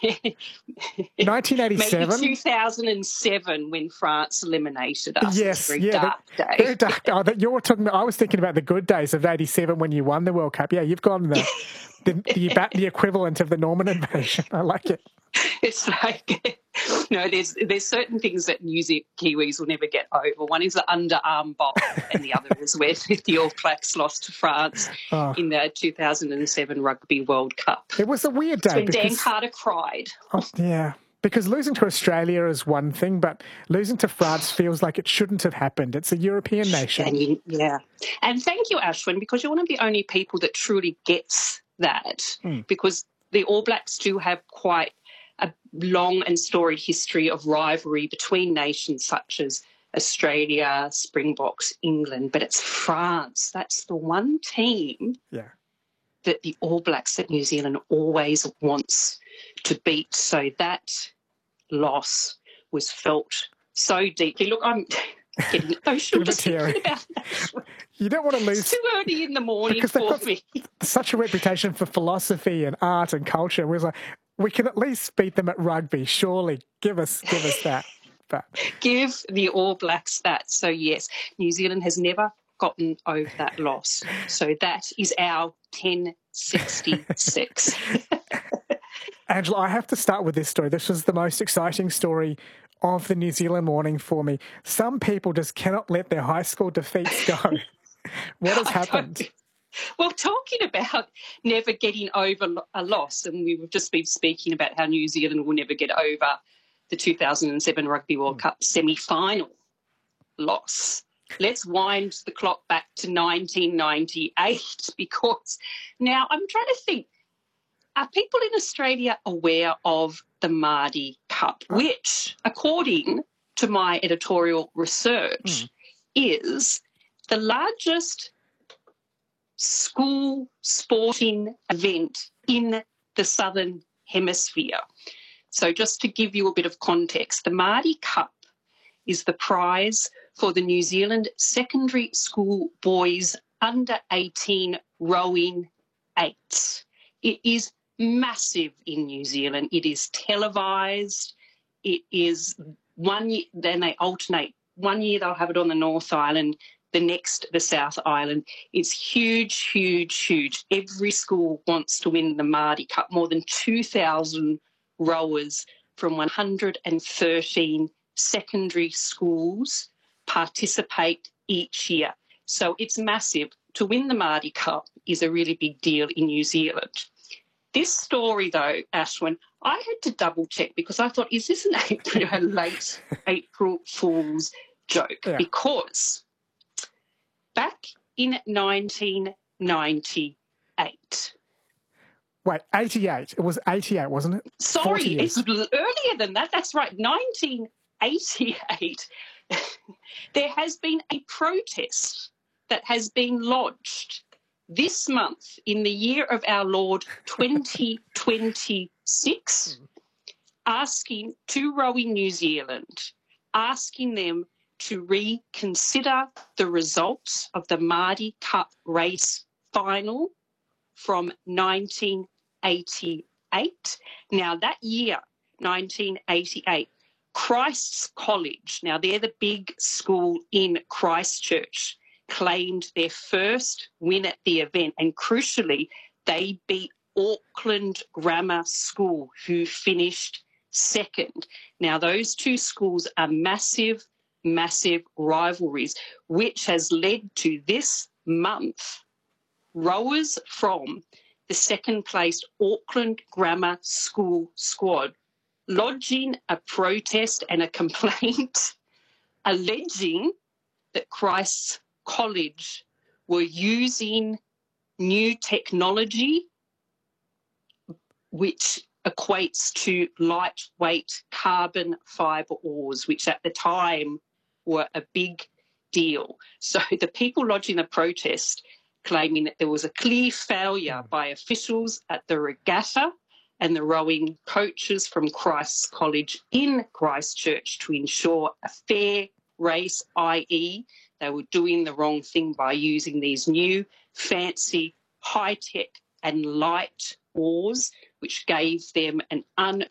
1987? Maybe 2007 when France eliminated us. Yes, It was a very dark day. Very dark. Oh, that you're talking about. I was thinking about the good days of '87 when you won the World Cup. Yeah, you've gone the equivalent of the Norman invasion. I like it. It's like, there's certain things that New Zealand Kiwis will never get over. One is the underarm bomb, and the other is where the All Blacks lost to France in the 2007 Rugby World Cup. It was a weird day. When Dan Carter cried. Oh, yeah. Because losing to Australia is one thing, but losing to France feels like it shouldn't have happened. It's a European nation. And thank you, Ashwin, because you're one of the only people that truly gets that, because the All Blacks do have quite a long and storied history of rivalry between nations such as Australia, Springboks, England, but it's France. That's the one team that the All Blacks that New Zealand always wants to beat. So that loss was felt so deeply. Look, I'm getting emotional just thinking about that. You don't want to lose. It's too early in the morning for me. Such a reputation for philosophy and art and culture. We can at least beat them at rugby. Surely, give us that. But give the All Blacks that. So yes, New Zealand has never gotten over that loss. So that is our 1066. Angela, I have to start with this story. This was the most exciting story of the New Zealand morning for me. Some people just cannot let their high school defeats go. What has happened? Well, talking about never getting over a loss, and we've just been speaking about how New Zealand will never get over the 2007 Rugby World Cup semi-final loss. Let's wind the clock back to 1998, because now I'm trying to think, are people in Australia aware of the Māori Cup, which, according to my editorial research, is the largest school sporting event in the Southern Hemisphere? So just to give you a bit of context, the Māori Cup is the prize for the New Zealand secondary school boys under 18 rowing 8. It is massive in New Zealand. It is televised. It is 1 year, then they alternate. 1 year they'll have it on the North Island, the next the South Island. It's huge, huge, huge. Every school wants to win the Māori Cup. More than 2,000 rowers from 113 secondary schools participate each year. So it's massive. To win the Māori Cup is a really big deal in New Zealand. This story, though, Ashwin, I had to double check because I thought, is this a late April Fool's joke? Yeah. Because back in 1998. Wait, 88. It was 88, wasn't it? Sorry, it's earlier than that. That's right, 1988. There has been a protest that has been lodged this month in the year of our Lord 2026, asking to Rowing New Zealand, asking them to reconsider the results of the Māori Cup race final from 1988. Now, that year, 1988, Christ's College, now they're the big school in Christchurch, claimed their first win at the event, and crucially, they beat Auckland Grammar School, who finished second. Now, those two schools are massive, massive rivalries, which has led to this month rowers from the second-placed Auckland Grammar School squad lodging a protest and a complaint alleging that Christ's College were using new technology which equates to lightweight carbon fibre oars, which at the time were a big deal. So the people lodging the protest claiming that there was a clear failure by officials at the regatta and the rowing coaches from Christ's College in Christchurch to ensure a fair race, i.e. they were doing the wrong thing by using these new, fancy, high-tech and light oars, which gave them an